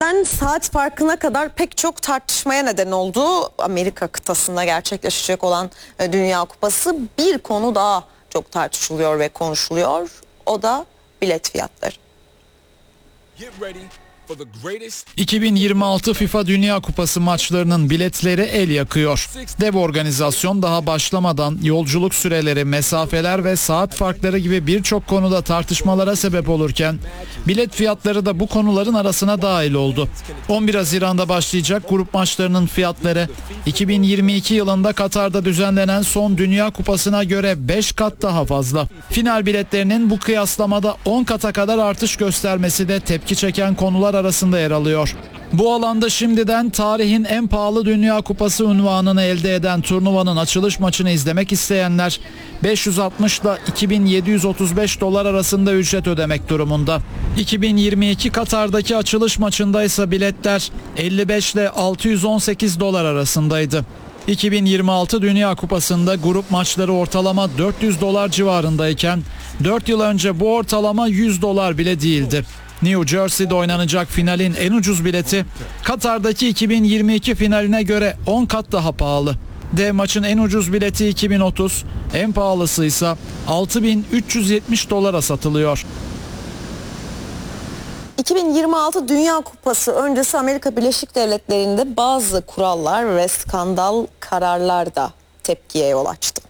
saatinden saat farkına kadar pek çok tartışmaya neden oldu. Amerika kıtasında gerçekleşecek olan Dünya Kupası, bir konu daha çok tartışılıyor ve konuşuluyor. O da bilet fiyatları. 2026 FIFA Dünya Kupası maçlarının biletleri el yakıyor. Dev organizasyon daha başlamadan yolculuk süreleri, mesafeler ve saat farkları gibi birçok konuda tartışmalara sebep olurken bilet fiyatları da bu konuların arasına dahil oldu. 11 Haziran'da başlayacak grup maçlarının fiyatları 2022 yılında Katar'da düzenlenen son Dünya Kupası'na göre 5 kat daha fazla. Final biletlerinin bu kıyaslamada 10 kata kadar artış göstermesi de tepki çeken konular arasında yer alıyor. Bu alanda şimdiden tarihin en pahalı Dünya Kupası unvanını elde eden turnuvanın açılış maçını izlemek isteyenler 560 ile 2735 dolar arasında ücret ödemek durumunda. 2022 Katar'daki açılış maçında ise biletler 55 ile 618 dolar arasındaydı. 2026 Dünya Kupası'nda grup maçları ortalama 400 dolar civarındayken 4 yıl önce bu ortalama 100 dolar bile değildi. New Jersey'de oynanacak finalin en ucuz bileti Katar'daki 2022 finaline göre 10 kat daha pahalı. Dev maçın en ucuz bileti 2030, en pahalısı ise 6370 dolara satılıyor. 2026 Dünya Kupası öncesi Amerika Birleşik Devletleri'nde bazı kurallar ve skandal kararlar da tepkiye yol açtı.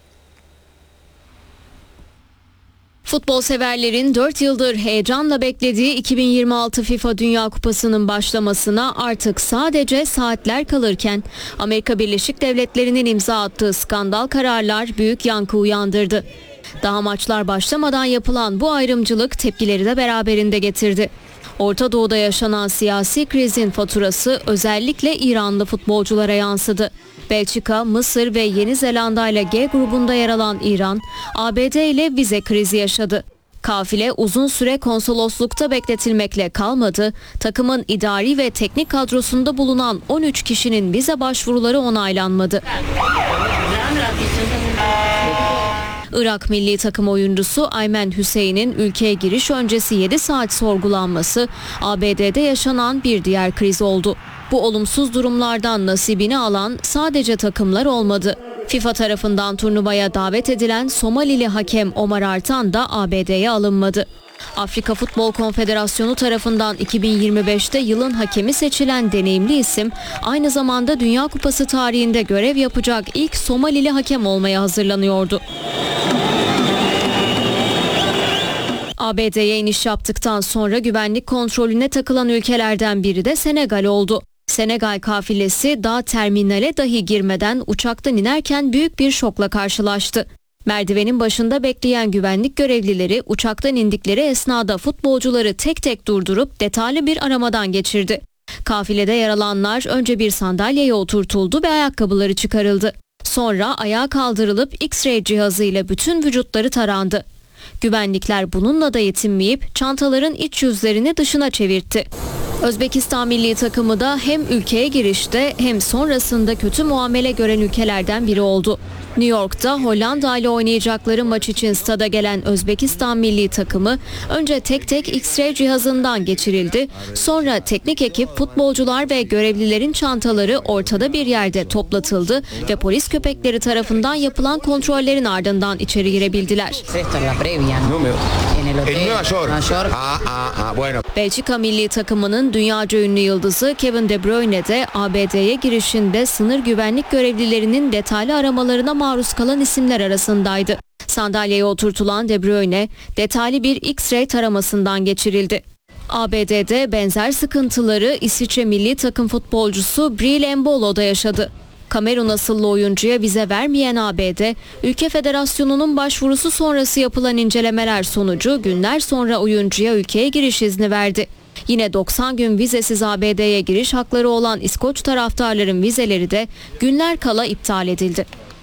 Futbol severlerin 4 yıldır heyecanla beklediği 2026 FIFA Dünya Kupası'nın başlamasına artık sadece saatler kalırken Amerika Birleşik Devletleri'nin imza attığı skandal kararlar büyük yankı uyandırdı. Daha maçlar başlamadan yapılan bu ayrımcılık tepkileri de beraberinde getirdi. Orta Doğu'da yaşanan siyasi krizin faturası özellikle İranlı futbolculara yansıdı. Belçika, Mısır ve Yeni Zelanda ile G grubunda yer alan İran, ABD ile vize krizi yaşadı. Kafile uzun süre konsoloslukta bekletilmekle kalmadı, takımın idari ve teknik kadrosunda bulunan 13 kişinin vize başvuruları onaylanmadı. Irak milli takım oyuncusu Aymen Hüseyin'in ülkeye giriş öncesi 7 saat sorgulanması ABD'de yaşanan bir diğer kriz oldu. Bu olumsuz durumlardan nasibini alan sadece takımlar olmadı. FIFA tarafından turnuvaya davet edilen Somalili hakem Omar Artan da ABD'ye alınmadı. Afrika Futbol Konfederasyonu tarafından 2025'te yılın hakemi seçilen deneyimli isim aynı zamanda Dünya Kupası tarihinde görev yapacak ilk Somalili hakem olmaya hazırlanıyordu. ABD'ye iniş yaptıktan sonra güvenlik kontrolüne takılan ülkelerden biri de Senegal oldu. Senegal kafilesi daha terminale dahi girmeden uçaktan inerken büyük bir şokla karşılaştı. Merdivenin başında bekleyen güvenlik görevlileri uçaktan indikleri esnada futbolcuları tek tek durdurup detaylı bir aramadan geçirdi. Kafilede yer alanlar önce bir sandalyeye oturtuldu ve ayakkabıları çıkarıldı. Sonra ayağa kaldırılıp X-ray cihazıyla bütün vücutları tarandı. Güvenlikler bununla da yetinmeyip çantaların iç yüzlerini dışına çevirtti. Özbekistan milli takımı da hem ülkeye girişte hem sonrasında kötü muamele gören ülkelerden biri oldu. New York'ta Hollanda ile oynayacakları maç için stada gelen Özbekistan milli takımı önce tek tek X-ray cihazından geçirildi. Sonra teknik ekip, futbolcular ve görevlilerin çantaları ortada bir yerde toplatıldı ve polis köpekleri tarafından yapılan kontrollerin ardından içeri girebildiler. Belçika milli takımının dünyaca ünlü yıldızı Kevin De Bruyne de ABD'ye girişinde sınır güvenlik görevlilerinin detaylı aramalarına maruz kalan isimler arasındaydı. Sandalyeye oturtulan De Bruyne detaylı bir X-ray taramasından geçirildi. ABD'de benzer sıkıntıları İsviçre milli takım futbolcusu Bril Embolo yaşadı. Kamerun asıllı oyuncuya vize vermeyen ABD, ülke federasyonunun başvurusu sonrası yapılan incelemeler sonucu günler sonra oyuncuya ülkeye giriş izni verdi. Yine 90 gün vizesiz ABD'ye giriş hakları olan İskoç taraftarların vizeleri de günler kala iptal edildi.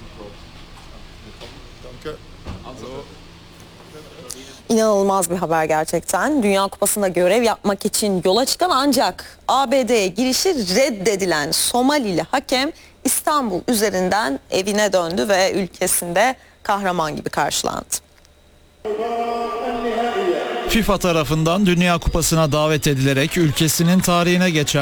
İnanılmaz bir haber gerçekten. Dünya Kupası'nda görev yapmak için yola çıkan ancak ABD'ye girişi reddedilen Somalili hakem İstanbul üzerinden evine döndü ve ülkesinde kahraman gibi karşılandı. FIFA tarafından Dünya Kupası'na davet edilerek ülkesinin tarihine geçen